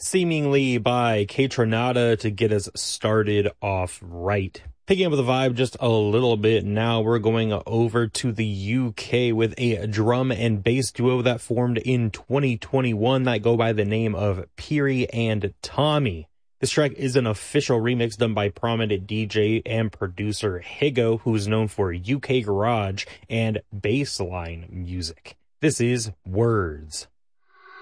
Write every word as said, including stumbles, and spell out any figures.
seemingly by Kaytranada to get us started off right. Picking up the vibe just a little bit now, we're going over to the U K with a drum and bass duo that formed in twenty twenty-one that go by the name of Peary and Tommy. This track is an official remix done by prominent D J and producer Higo, who's known for U K garage and bassline music. This is Words.